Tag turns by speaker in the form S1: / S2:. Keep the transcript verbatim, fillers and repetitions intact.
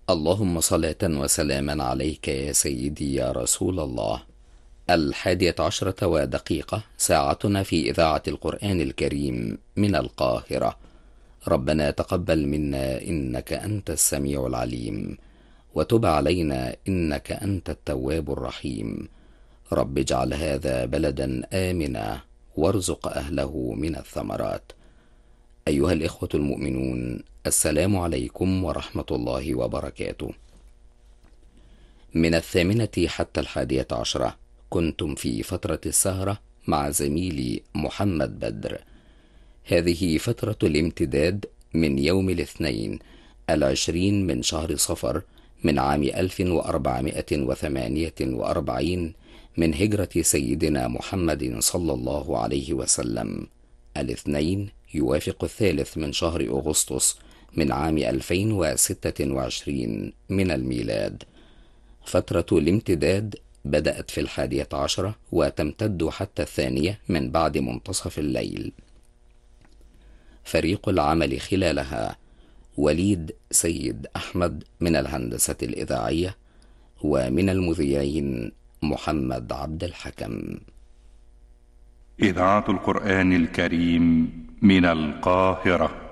S1: اللهم صلاة وسلاما عليك يا سيدي يا رسول الله. الحادية عشرة ودقيقة، ساعتنا في إذاعة القرآن الكريم من القاهرة. ربنا تقبل منا إنك أنت السميع العليم، وتب علينا إنك أنت التواب الرحيم. رب اجعل هذا بلدا آمنا، وارزق أهله من الثمرات. أيها الإخوة المؤمنون، السلام عليكم ورحمة الله وبركاته. من الثامنة حتى الحادية عشرة كنتم في فترة السهرة مع زميلي محمد بدر. هذه فترة الامتداد من يوم الاثنين العشرين من شهر صفر من عام ألف وأربعمائة وثمانية وأربعين من هجرة سيدنا محمد صلى الله عليه وسلم. الاثنين يوافق الثالث من شهر أغسطس من عام ألفين وستة وعشرين من الميلاد. فترة الامتداد بدأت في الحادية عشرة وتمتد حتى الثانية من بعد منتصف الليل. فريق العمل خلالها: وليد سيد أحمد من الهندسة الإذاعية، ومن المذيعين محمد عبد الحكم.
S2: إذاعة القرآن الكريم من القاهرة.